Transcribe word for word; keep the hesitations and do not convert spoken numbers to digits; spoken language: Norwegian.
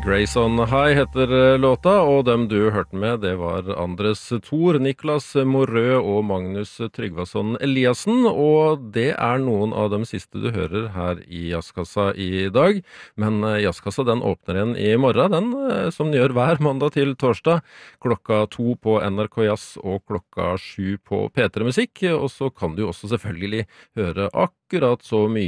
Grace on High heter låta, og dem du hørte med, det var Andres Thor, Niklas Morø og Magnus Tryggvason Eliassen, og det er noen av de siste du hører her i Jazzkassa i dag. Men Jazzkassa, den åpner igjen i morgen, den som den gjør hver mandag til torsdag, klokka to på N R K Jazz og klokka sju på P tre Musikk, og så kan du også selvfølgelig høre akkurat så mye